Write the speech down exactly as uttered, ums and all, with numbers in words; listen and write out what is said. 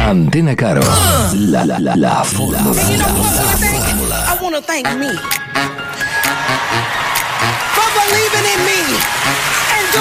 Antena Caro. La, la, la, la fórmula. And you know what I want to thank? I want to thank me for believing in